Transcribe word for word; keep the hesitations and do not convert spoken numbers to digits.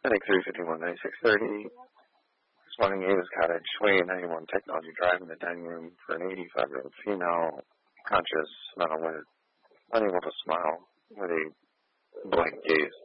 I think three fifty-one, ninety-six thirty. Responding Ava's Cottage, Way ninety-one Technology Drive in the dining room for an eighty-five-year-old female, conscious, not aware, unable to smile, with a blank gaze.